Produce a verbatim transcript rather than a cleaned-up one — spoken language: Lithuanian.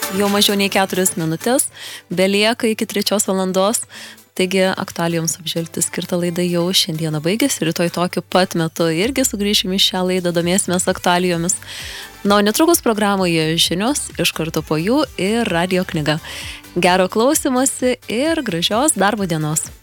Jau mažiau nei keturias minutės, belieka iki trečios valandos. Taigi aktualijoms apžvelgti skirtą laidą jau šiandieną baigėsi, rytoj tokiu pat metu irgi sugrįšim į šią laidą, domėsimės aktualijomis. Na, o netrukus programoje žinios, iš karto po jų ir radio knyga. Gero klausimosi ir gražios darbo dienos.